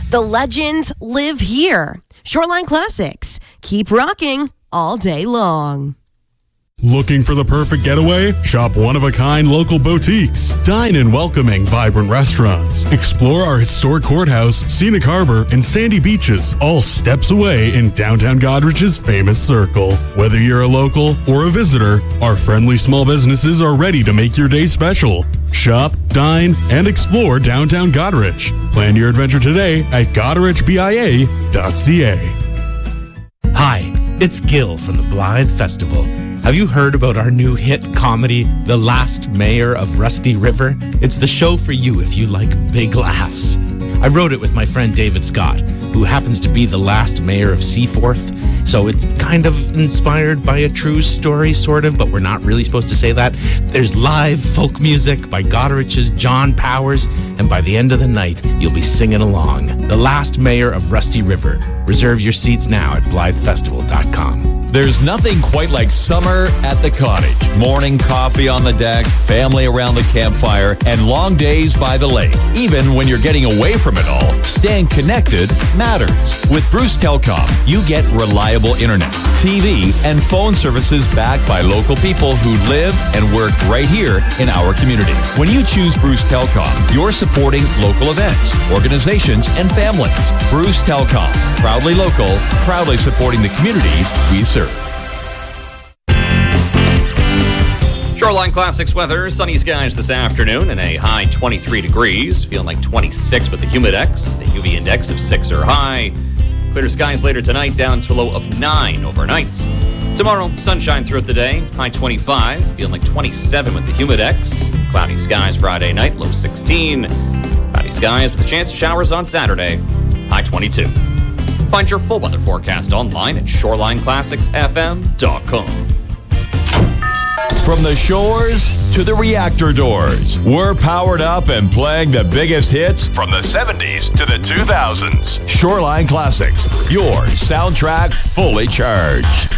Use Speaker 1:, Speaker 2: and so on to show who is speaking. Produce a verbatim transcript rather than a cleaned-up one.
Speaker 1: The legends live here. Shoreline Classics. Keep rocking all day long.
Speaker 2: Looking for the perfect getaway? Shop one-of-a-kind local boutiques. Dine in welcoming, vibrant restaurants. Explore our historic courthouse, scenic harbor, and sandy beaches, all steps away in downtown Goderic's famous circle. Whether you're a local or a visitor, our friendly small businesses are ready to make your day special. Shop, dine, and explore downtown Goderich. Plan your adventure today at goderich b i a dot c a.
Speaker 3: Hi, it's Gil from the Blythe Festival. Have you heard about our new hit comedy, The Last Mayor of Rusty River? It's the show for you if you like big laughs. I wrote it with my friend David Scott, who happens to be the last mayor of Seaforth. So it's kind of inspired by a true story, sort of, but we're not really supposed to say that. There's live folk music by Goderich's John Powers, and by the end of the night, you'll be singing along. The Last Mayor of Rusty River. Reserve your seats now at blythe festival dot com.
Speaker 4: There's nothing quite like summer at the cottage. Morning coffee on the deck, family around the campfire, and long days by the lake. Even when you're getting away from it all, staying connected matters. With Bruce Telecom, you get reliable internet, T V, and phone services backed by local people who live and work right here in our community. When you choose Bruce Telecom, you're supporting local events, organizations, and families. Bruce Telecom, proudly local, proudly supporting the communities we serve.
Speaker 5: Shoreline Classics weather, sunny skies this afternoon and a high twenty-three degrees, feeling like twenty-six with the humidex, a U V index of six or high. Clear skies later tonight, down to a low of nine overnight. Tomorrow, sunshine throughout the day, high twenty-five, feeling like twenty-seven with the humidex. Cloudy skies Friday night, low sixteen. Cloudy skies with a chance of showers on Saturday, high twenty-two. Find your full weather forecast online at shoreline classics f m dot com.
Speaker 4: From the shores to the reactor doors, we're powered up and playing the biggest hits from the seventies to the two thousands. Shoreline Classics, your soundtrack fully charged.